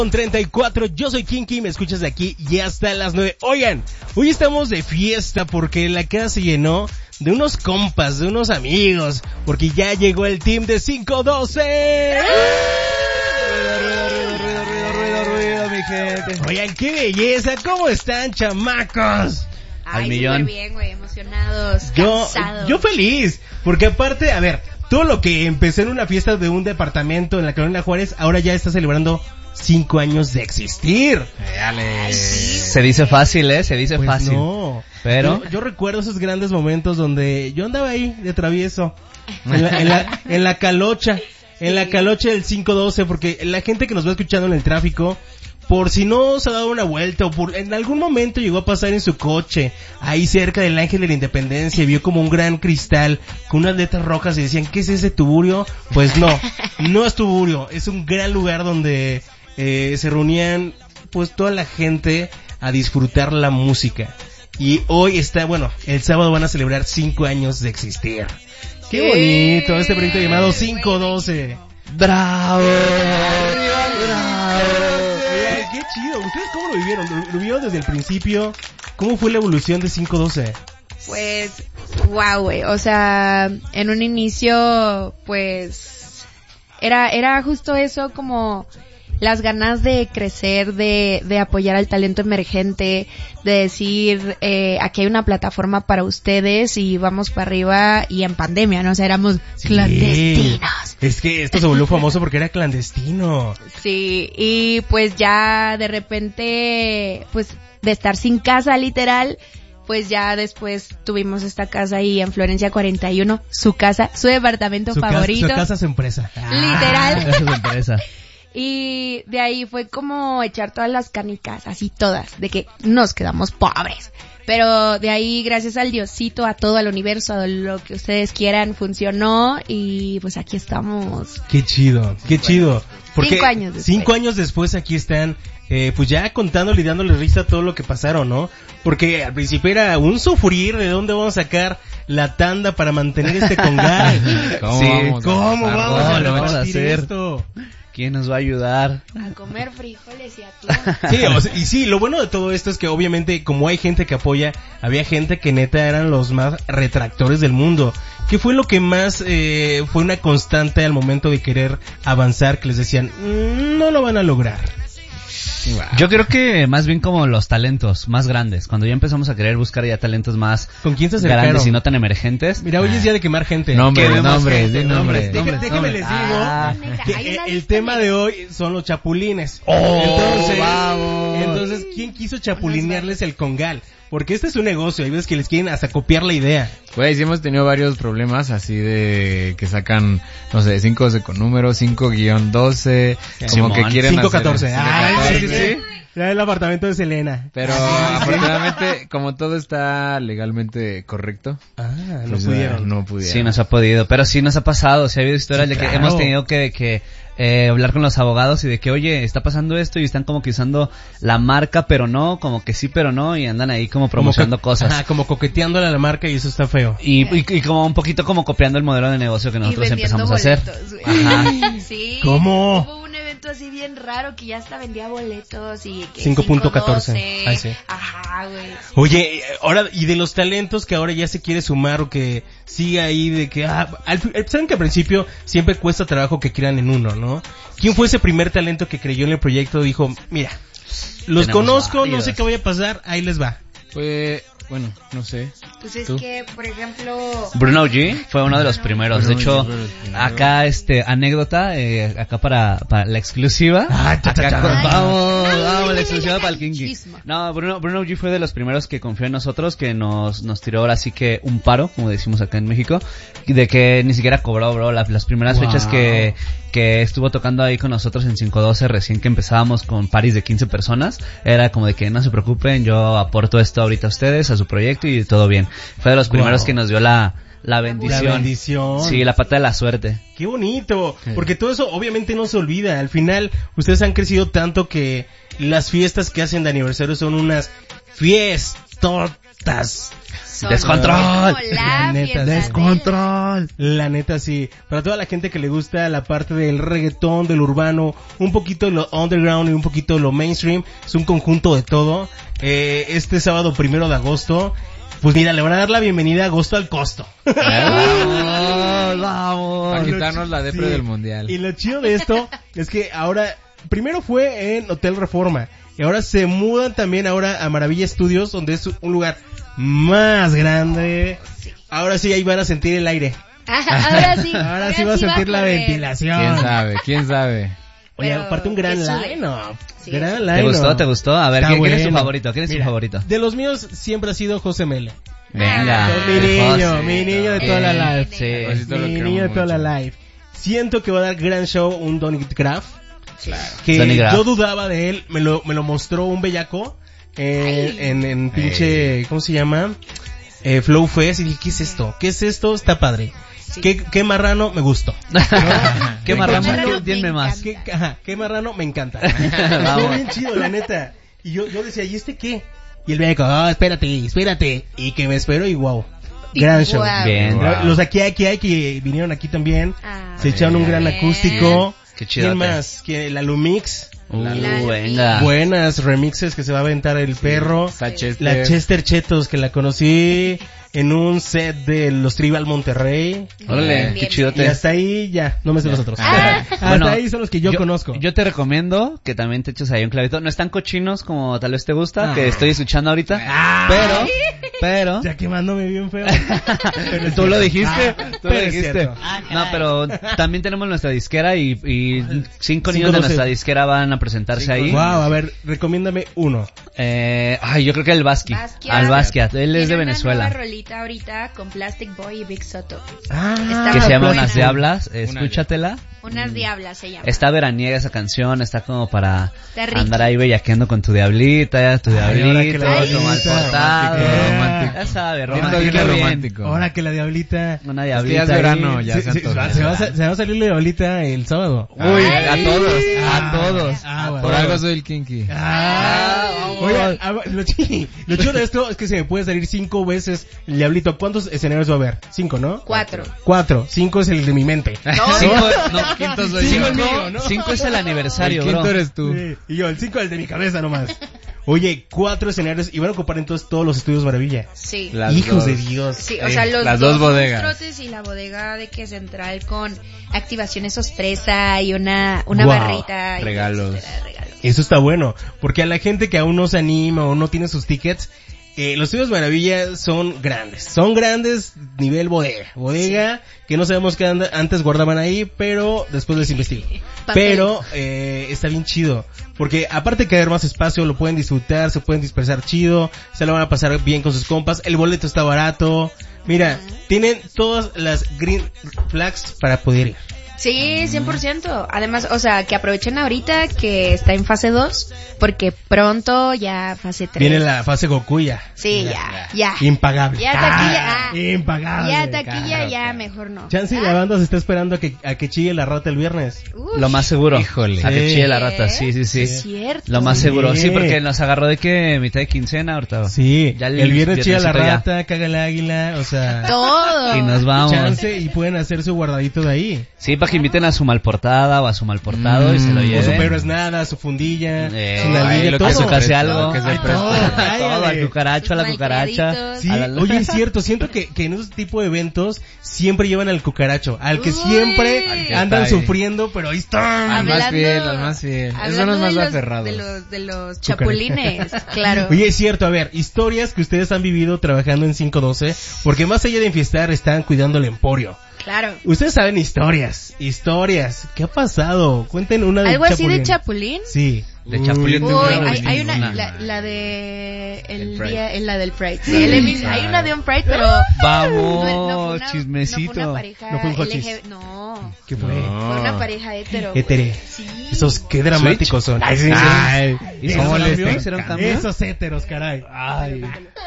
34, yo soy Kinky, me escuchas de aquí y hasta las 9. Oigan, hoy estamos de fiesta porque la casa se llenó de unos compas, de unos amigos, porque ya llegó el team de 512. Ruido, mi gente. Oigan, qué belleza, ¿cómo están, chamacos? Ay, súper bien, güey, emocionados, cansados. Yo feliz, porque aparte, a ver, todo lo que empecé en una fiesta de un departamento en la Colonia Juárez, ahora ya está celebrando 5 años de existir. Ay, sí, se dice fácil, se dice pues fácil. No. Pero yo recuerdo esos grandes momentos donde yo andaba ahí de travieso en la calocha, en la calocha del 512, porque la gente que nos va escuchando en el tráfico, por si no se ha dado una vuelta o por en algún momento llegó a pasar en su coche ahí cerca del Ángel de la Independencia y vio como un gran cristal con unas letras rojas y decían, ¿qué es ese tuburio? Pues no es tuburio, es un gran lugar donde se reunían pues toda la gente a disfrutar la música. Y hoy el sábado van a celebrar 5 años de existir. ¡Qué bonito! Este proyecto llamado 512. ¡Bravo! ¡Qué chido! ¿Ustedes cómo lo vivieron? ¿Lo vivieron desde el principio? ¿Cómo fue la evolución de 512? Pues, wow, güey. O sea, en un inicio, pues, era justo eso, como las ganas de crecer, de apoyar al talento emergente, de decir, aquí hay una plataforma para ustedes y vamos para arriba, y en pandemia, ¿no? O sea, éramos clandestinos. Es que esto se volvió famoso porque era clandestino. Sí, y pues ya de repente, pues, de estar sin casa, literal, pues ya después tuvimos esta casa ahí en Florencia 41, su casa, su departamento favorito. Su casa es empresa. Literal. Esa es empresa. Y de ahí fue como echar todas las canicas, así todas, de que nos quedamos pobres. Pero de ahí, gracias al Diosito, a todo el universo, a lo que ustedes quieran, funcionó y pues aquí estamos. Qué chido, qué chido. Porque 5 años después. 5 años después aquí están, pues ya contándole y dándole risa a todo lo que pasaron, ¿no? Porque al principio era un sufrir de dónde vamos a sacar la tanda para mantener este congal. ¿Cómo vamos a repartir esto? ¿Quién nos va a ayudar? A comer frijoles y atún. Sí, y sí, lo bueno de todo esto es que obviamente como hay gente que apoya, había gente que neta eran los más retractores del mundo. ¿Qué fue lo que más fue una constante al momento de querer avanzar? Que les decían, no lo van a lograr. Wow. Yo creo que más bien como los talentos más grandes, cuando ya empezamos a querer buscar ya talentos más ¿con quién se acercaron? Grandes y no tan emergentes. Mira, hoy es día de quemar gente. Nombres. Déjame les digo que el tema de hoy son los chapulines. Entonces, ¿quién quiso chapulinearles el congal? Porque este es un negocio, hay veces que les quieren hasta copiar la idea. Güey, sí hemos tenido varios problemas así de que sacan, no sé, 5 con números, 5-12, como que quieren 514. Sí. Era el apartamento de Selena. Pero afortunadamente, como todo está legalmente correcto, no pudieron. Sí, nos ha podido, pero sí nos ha pasado, sí ha habido historias de que hemos tenido que hablar con los abogados y de que, oye, está pasando esto y están como que usando la marca, pero no, como que sí, pero no, y andan ahí como promocionando cosas. Como coqueteándole a la marca y eso está feo. Y como un poquito como copiando el modelo de negocio que nosotros empezamos a hacer. Ajá. Sí. ¿Cómo? Hubo un evento así bien raro que ya hasta vendía boletos y 5.14. Ay, sí. Ajá, güey. Sí. Oye, ahora, y de los talentos que ahora ya se quiere sumar o que sigue ahí de que, saben que al principio siempre cuesta trabajo que crean en uno, ¿no? ¿Quién fue ese primer talento que creyó en el proyecto? Dijo, mira, los conozco, no sé qué vaya a pasar, ahí les va. Bueno, no sé. Pues es que, por ejemplo, Bruno G fue uno de los primeros. De hecho, acá anécdota, acá para la exclusiva. Vamos, la exclusiva para el Kinky. No, Bruno G fue de los primeros que confió en nosotros, que nos tiró ahora sí que un paro, como decimos acá en México, de que ni siquiera cobró, bro, las primeras fechas que estuvo tocando ahí con nosotros en 512, recién que empezábamos con paris de 15 personas, era como de que no se preocupen, yo aporto esto ahorita a ustedes, a su proyecto y todo bien. Fue de los primeros que nos dio la bendición. La bendición. Sí, la pata de la suerte. Qué bonito, porque todo eso obviamente no se olvida. Al final, ustedes han crecido tanto que las fiestas que hacen de aniversario son unas fiestas fiestas. Descontrol. La neta, descontrol. La neta, sí. Para toda la gente que le gusta la parte del reggaetón, del urbano, un poquito de lo underground y un poquito de lo mainstream, es un conjunto de todo. Este sábado 1 de agosto, pues mira, le van a dar la bienvenida a Agosto al Costo. Vamos. Para quitarnos la depre del mundial. Y lo chido de esto es que ahora, primero fue en Hotel Reforma, y ahora se mudan también ahora a Maravilla Studios, donde es un lugar más grande. Ahora sí, ahí van a sentir el aire. Ahora sí. Ahora sí va a sentir la ventilación. ¿Quién sabe? Oye, aparte un gran line-up. Sí. Gran line-up. ¿Te gustó? A ver, ¿quién es tu favorito? ¿Quién es tu favorito? De los míos siempre ha sido José Mele. Venga. Mi niño de toda la live. Sí. Mi niño de toda la live. Siento que va a dar gran show un Donny Graff. Claro. Que Donny Graff. yo dudaba de él, me lo mostró un bellaco en pinche, ¿cómo se llama? Flow Fest, y dije, ¿qué es esto? ¿Qué es esto? Está padre. Sí. ¿Qué marrano? Me gustó. ¿No? ¿Qué marrano? Dime más. ¿Qué marrano? Me encanta. Estuvo bien chido, la neta. Y yo decía, ¿y este qué? Y el bellaco, espérate. Y que me espero y wow. Gran show. Wow. Bien. Wow. Los aquí hay que vinieron aquí también. Se echaron un gran acústico. Qué chido. ¿Quién más? La Lumix. Venga. Buenas remixes que se va a aventar el perro. La Chester Chetos, que la conocí en un set de los Tribal Monterrey. Órale, qué chidote. Y hasta ahí ya, no me sé los otros. Bueno, hasta ahí son los que yo conozco. Yo te recomiendo que también te eches ahí un clavito. No están cochinos como tal vez te gusta, que estoy escuchando ahorita. Pero ya quemándome bien feo. Pero tú lo dijiste. Cierto. No, pero también tenemos nuestra disquera y 5 niños de nuestra disquera van a presentarse ahí. Wow, a ver, recomiéndame uno. Yo creo que el Basquiat. Al Basquiat, él es de Venezuela. Una nueva rolita ahorita con Plastic Boy y Big Soto. Que se llama Unas Diablas, escúchatela. Unas Diablas se llama. Está veraniega esa canción, está como para andar ahí bellaqueando con tu diablita, tu diablito, tu mal portado. Ya sabes, romántico. Ahora que la diablita. Una diablita. Es que ya es verano, ya se va a salir la diablita el sábado. Uy, a todos. Por algo soy el kinky. Oigan, lo chido de esto es que se me puede salir 5 veces el diablito. ¿Cuántos escenarios va a haber? 5, ¿no? 4. 5 es el de mi mente. No, quinto soy 5 es el aniversario, bro. El quinto eres tú. Sí, y yo, el 5 es el de mi cabeza nomás. Oye, 4 escenarios y van a ocupar entonces todos los estudios Maravilla. Sí. Hijos de Dios. Sí, o sea, las dos bodegas. Trotes y la bodega de que central con activaciones sorpresa y una barrita. Regalos. Eso está bueno, porque a la gente que aún no se anima o no tiene sus tickets, los estudios Maravilla son grandes nivel bodega, que no sabemos qué antes guardaban ahí, pero después les investigo. Pero está bien chido, porque aparte de que hay más espacio, lo pueden disfrutar, se pueden dispersar chido, se lo van a pasar bien con sus compas, el boleto está barato, mira, tienen todas las green flags para poder ir. Sí, 100%. Además, o sea, que aprovechen ahorita que está en fase 2, porque pronto ya fase 3. Viene la fase Gokuya. Sí, ya. Impagable. Ya taquilla, impagable. Ya taquilla, ya mejor no. Chance y la banda se está esperando a que chille la rata el viernes. Lo más seguro. Híjole. A que chille la rata, sí. Es cierto. Lo más seguro. Sí, porque nos agarró de que mitad de quincena ahorita. Sí. Ya el viernes chilla la rata, caga el águila, o sea. Todo. Y nos vamos. Chance y pueden hacer su guardadito de ahí. Sí, para que inviten a su malportada o a su malportado y se lo lleven. O su pero es nada, su fundilla, su nalguilla, todo. Eso casi algo. Todo, al cucaracho, a la cucaracha. Sí, oye, es cierto, siento que en esos tipos de eventos siempre llevan al cucaracho, al que siempre andan sufriendo, pero ahí está. Al más fiel. Eso no es más aferrado. De los chapulines, claro. Oye, es cierto, a ver, historias que ustedes han vivido trabajando en 512, porque más allá de enfiestar, están cuidando el emporio. Claro. Ustedes saben historias. ¿Qué ha pasado? Cuenten una de ¿Algo Chapulín. así de Chapulín? Sí. De Chapulín. Hay una, la de la del Pride. Sí, hay una de un Pride, pero vamos, chismecito. No fue una pareja no fue un hochis. No. ¿Qué fue? Fue una pareja hetero. Sí. Esos qué dramáticos son. Ay, ¿Y cómo les hicieron cambio? Esos héteros, caray. Ay.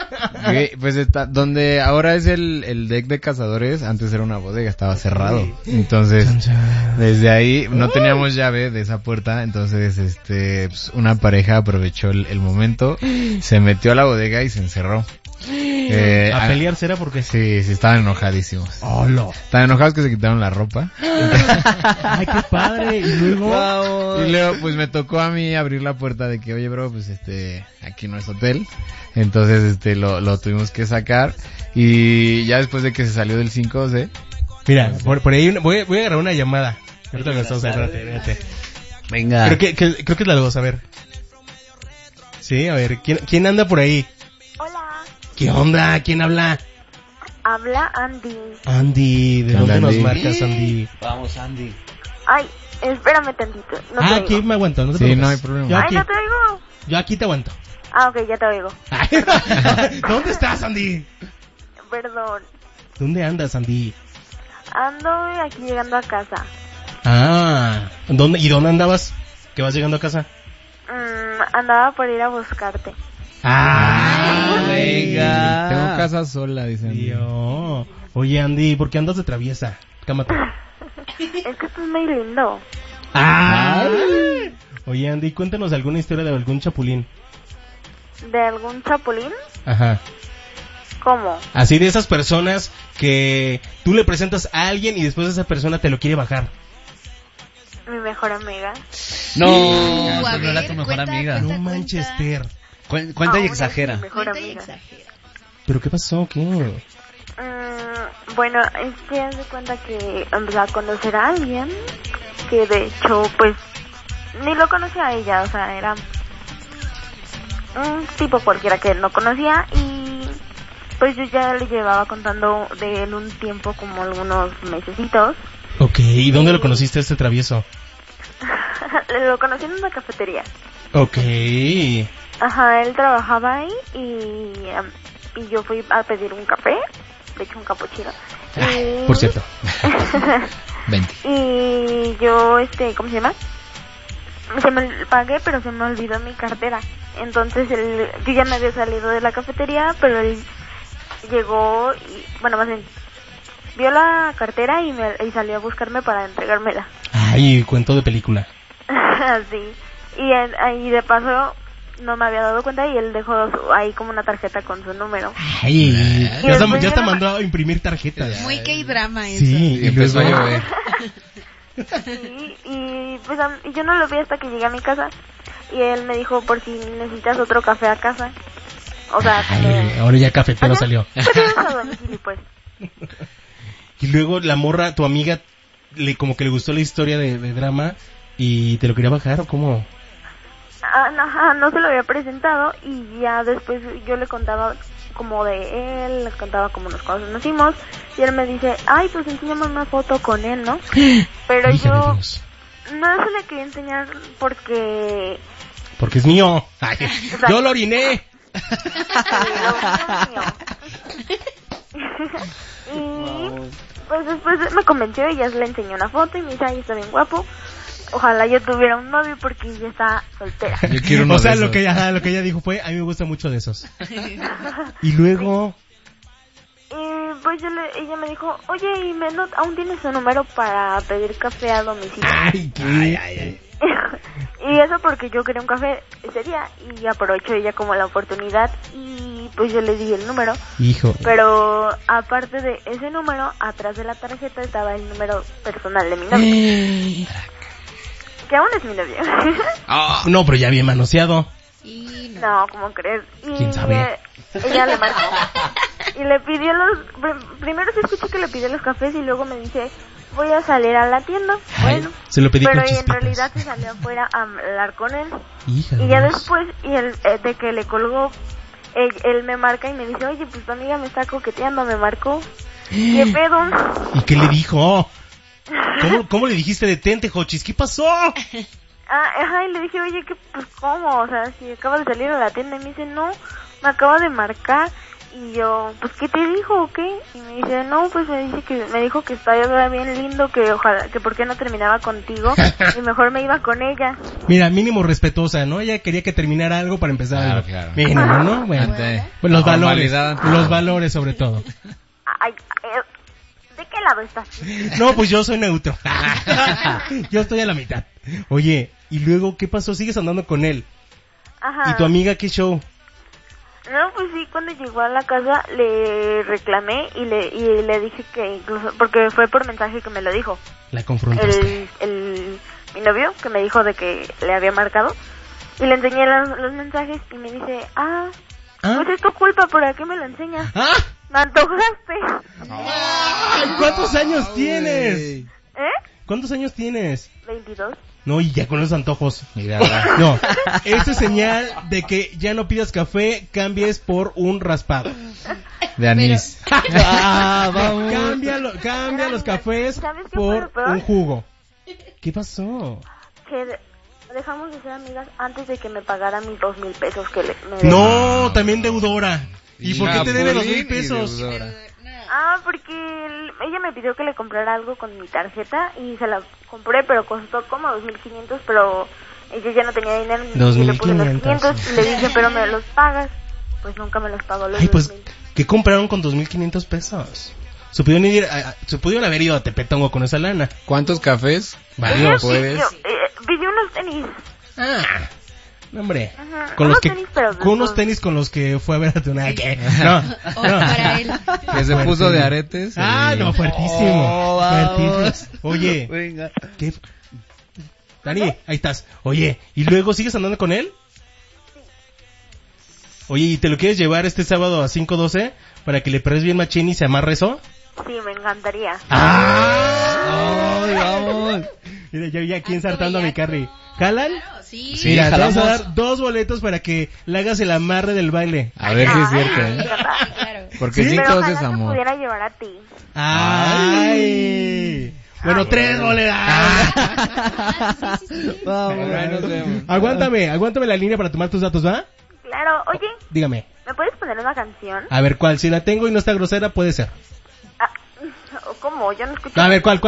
Pues donde ahora es el deck de cazadores, antes era una bodega, estaba cerrado. Entonces, desde ahí no teníamos llave de esa puerta, entonces pues, una pareja aprovechó el momento, se metió a la bodega y se encerró. ¿A pelear será? Porque Sí, estaban enojadísimos. ¡Hola! Estaban enojados que se quitaron la ropa. ¡Ay, qué padre! Y luego... Y luego, pues me tocó a mí abrir la puerta de que, oye, bro, pues aquí no es hotel. Entonces, lo tuvimos que sacar. Y ya después de que se salió del 5C. Mira, por ahí voy a agarrar una llamada. Ahorita lo estamos, espérate. Venga. Creo que es la dos, a ver. Sí, a ver, ¿quién anda por ahí? Hola, ¿Qué onda? ¿Quién habla? habla Andy. Andy, ¿de ¿Qué dónde onda, nos Andy? marcas, Andy? Vamos, Andy. Ay, espérame tantito. No te Aquí oigo. me aguanto, no te Sí, preocupes. no hay problema. Yo Ay, aquí, no te oigo. yo aquí te aguanto. Ah, ok, ya te oigo. ¿Dónde estás, Andy? Perdón. ¿Dónde andas, Andy? Ando aquí llegando a casa. Ah, ¿y dónde andabas? ¿Que vas llegando a casa? Andaba por ir a buscarte. Venga. Tengo casa sola, dicen. Dios. Oye, Andy, ¿por qué andas de traviesa? Cámate. Es que estás muy lindo. Oye, Andy, cuéntanos alguna historia de algún chapulín. ¿De algún chapulín? Ajá. ¿Cómo? Así de esas personas que tú le presentas a alguien y después esa persona te lo quiere bajar. Mi mejor amiga. No, a pues no era ver, tu mejor cuenta, amiga. cuenta. No manches, Ter. Cuenta y Ah, exagera. Mi mejor Cuenta y amiga. exagera. ¿Pero qué pasó? ¿Qué? Bueno, es que haz de cuenta que empecé a conocer a alguien que de hecho, pues, ni lo conocía a ella, o sea, era un tipo cualquiera que no conocía y pues yo ya le llevaba contando de él un tiempo, como algunos mesecitos. Ok, ¿y dónde lo conociste este travieso? Lo conocí en una cafetería. Ok. Ajá, él trabajaba ahí y yo fui a pedir un café, de hecho un capuchino. Y... Por cierto. 20. Y yo, ¿cómo se llama? Pagué, pero se me olvidó mi cartera. Entonces yo ya me había salido de la cafetería, pero él llegó y, bueno, más bien, vio la cartera y salió a buscarme para entregármela. Ay, cuento de película. Así. Y de paso no me había dado cuenta y él dejó ahí como una tarjeta con su número. Ay, ya después te ya no- mandó a imprimir tarjetas. Muy K-drama eso. Sí, Y empezó a luego- llover. Sí, y pues y yo no lo vi hasta que llegué a mi casa y él me dijo por si necesitas otro café a casa. O sea, Ay, ahora ya cafetero Ajá, salió. pedimos a domicilio, pues. Y luego la morra, tu amiga, como que le gustó la historia de drama y te lo quería bajar, ¿o cómo? No se lo había presentado y ya después yo le contaba como de él, le contaba como nos conocimos y él me dice, ay, pues enséñame una foto con él, ¿no? Pero Hija de yo Dios. no se le quería enseñar porque... Porque es mío. Ay, Exacto. yo lo oriné. Y pues después me convenció y ya le enseñó una foto y me dice, ay, está bien guapo. Ojalá yo tuviera un novio porque ella está soltera. Yo quiero uno O sea, de esos. lo que ella dijo fue, a mí me gusta mucho de esos. Y luego, Y pues ella me dijo, oye, ¿y aún tienes su número para pedir café a domicilio? ay, ¿qué? Y eso porque yo quería un café ese día y aprovecho ella como la oportunidad y pues yo le di el número. Hijo. Pero aparte de ese número, atrás de la tarjeta estaba el número personal de mi novio. Que aún es mi novio. No, pero ya bien manoseado. Y no. No, ¿cómo crees? Y ¿Quién sabe? Ella le marcó y le pidió primero se escuchó que le pidió los cafés y luego me dice, voy a salir a la tienda. Ay, Bueno, se lo pedí pero con en chispitas. realidad se salió afuera a hablar con él. Hija Y de ya Dios. después, de que le colgó, él me marca y me dice, oye, pues tu amiga me está coqueteando, me marcó. ¿Qué pedo? ¿Y qué le dijo? ¿Cómo le dijiste detente, Jochis? ¿Qué pasó? Ajá, y le dije, oye, pues cómo, o sea, si acaba de salir a la tienda, y me dice, no, me acaba de marcar. Y yo, pues, ¿qué te dijo o qué? Y me dice, no, pues me dijo que estaba bien lindo, que ojalá, que por qué no terminaba contigo, y mejor me iba con ella. Mira, mínimo respetuosa, ¿no? Ella quería que terminara algo para empezar Claro, algo. claro. Mínimo, ¿no? Bueno, Ante pues los la valores, formalidad. los valores sobre todo. Ay, ¿de qué lado estás? No, pues yo soy neutro. Yo estoy a la mitad. Oye, ¿y luego qué pasó? ¿Sigues andando con él? Ajá. ¿Y tu amiga qué show? No, pues sí, cuando llegó a la casa le reclamé y le dije que incluso, porque fue por mensaje que me lo dijo. La confrontaste. Mi novio, que me dijo de que le había marcado. Y le enseñé los mensajes y me dice, pues es tu culpa, ¿por qué me lo enseñas? Me antojaste. Ay, ¿cuántos años tienes? ¿Cuántos años tienes? 22. No, y ya con los antojos. Mira, No, esto es señal de que ya no pidas café, cambies por un raspado. de anís. Vamos. Cambia los cafés ¿Sabes qué fue por lo peor? un jugo. ¿Qué pasó? Que dejamos de ser amigas antes de que me pagara mis 2,000 pesos que me debía. No, también deudora. ¿Y por qué te debe 2,000 pesos? Porque ella me pidió que le comprara algo con mi tarjeta y se la compré, pero costó como 2,500, pero ella ya no tenía dinero y le puse los 500 y le dije, pero me los pagas. Pues nunca me los pagó los 2,000. ¿Qué compraron con 2,500 pesos? Se pudieron haber ido a Tepetongo con esa lana. ¿Cuántos cafés? Varios. ¿Puedes? Pidió unos tenis. No, hombre. Ajá. Con Unos tenis con los que fue a ver a tu ¿qué? No. Para él. Que se puso de aretes. No, fuertísimo. Fuertísimo. Oye, Venga. ¿qué? Dani, ahí estás. Oye, ¿y luego sigues andando con él? Oye, ¿y te lo quieres llevar este sábado a 5:12 para que le perdes bien machín y se amarre eso? Sí, me encantaría. ¡Ay, vamos! Mira, yo ya aquí ensartando a mi Carrie. ¿Jalan? Sí. Sí, Mira, te vamos a jalamos. dar 2 boletos para que le hagas el amarre del baile. A ver si es cierto, Claro. Porque ¿Sí? 5 Pero es ojalá te amor. pudiera llevar a ti. ¡Ay! Bueno, 3 boletos. Vamos. Ahí nos vemos. Aguántame la línea para tomar tus datos, ¿va? Claro, oye, Dígame. ¿me puedes poner una canción? A ver, ¿cuál? Si la tengo y no está grosera, puede ser. ¿Cómo? Yo no escucho. A ver, ¿cuál?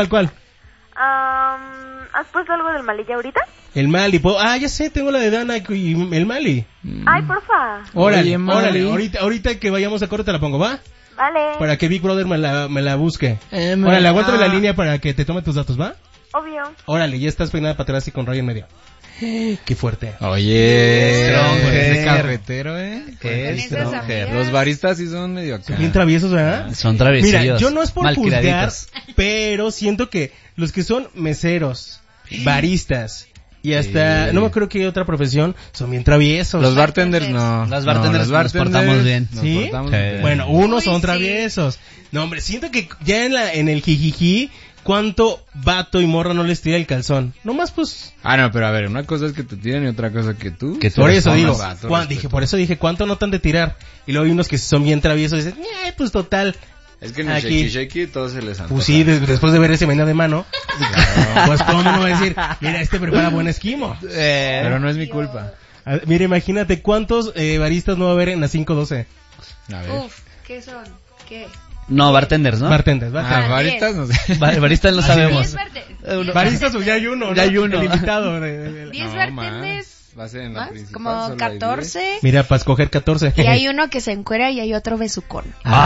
¿Has puesto algo del Malilla ahorita? El Mali. Ya sé, tengo la de Dana y el Mali. Ay, porfa. Órale, Oye, Mali. ahorita que vayamos a corte te la pongo, ¿va? Vale. Para que Big Brother me la busque. Órale, aguántame la línea para que te tome tus datos, ¿va? Obvio. Órale, ya estás peinada para atrás y con rayo en medio. Qué fuerte. Oye, Stronger. ese cafetero, Qué esas stronger. amigas. Los baristas sí son medio acá. Bien traviesos, ¿verdad? Son traviesillos. Mira, yo no es por juzgar, malcriaditos. pero siento que los que son meseros, baristas y hasta, Sí. no me acuerdo que hay otra profesión, son bien traviesos. Los bartenders no. Los bartenders No, nos portamos bien. nos ¿Sí? portamos Sí. bien. Bueno, unos son Uy, sí. traviesos. No, hombre, siento que ya en el jijiji, ¿cuánto vato y morra no les tira el calzón? Nomás pues, No, pero a ver, una cosa es que te tiran y otra cosa que tú. Que tú por eso digo, respondas. por eso dije, ¿cuánto notan de tirar? Y luego hay unos que son bien traviesos y dicen, pues total. Es que en el Aquí. shaky todo se les antoja. Pues sí, después de ver ese menú de mano, pues cómo no va a decir, mira, este prepara buen esquimo. Pero no es mi culpa. Mira, imagínate cuántos baristas no va a haber en la 512. A ver. Uf, ¿qué son? ¿Qué? No, bartenders, ¿no? Bartenders. Baristas no sé. Baristas no sabemos. 10 Baristas o ya hay uno, Ya ¿no? hay uno. El invitado. 10 No, bartenders. Va a ser en la ¿Más? principal. Como solo hay 14. Mira, para escoger 14. Y hay uno que se encuera y hay otro besucón.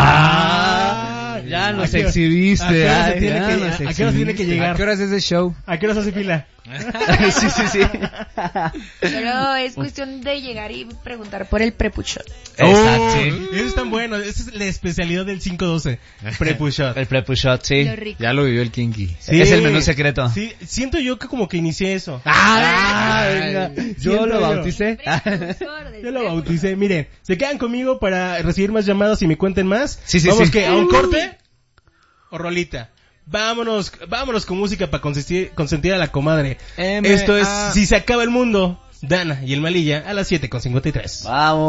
Ya nos ¿A qué hora- exhibiste. ¿A qué hora se ay, tiene ya que- nos a qué hora se tiene que exhibiste. llegar? ¿A qué hora es ese show? ¿A qué hora se hace fila? Sí. Pero es cuestión de llegar y preguntar por el prepuchot. Exacto, sí. Eso es tan bueno. Esa es la especialidad del 512. Prepushot. El prepushot, sí. Lo rico. Ya lo vivió el Kinky. Sí. Es el menú secreto. Sí, siento yo que como que inicié eso. Venga. Yo Siento lo yo. bauticé. Yo lo bauticé. Miren, se quedan conmigo para recibir más llamadas y me cuenten más. Sí, Vamos sí. que a un corte o rolita. Vámonos con música para consentir a la comadre. Esto es Si se acaba el mundo, Dana y el Malilla a las 7:53. Vamos.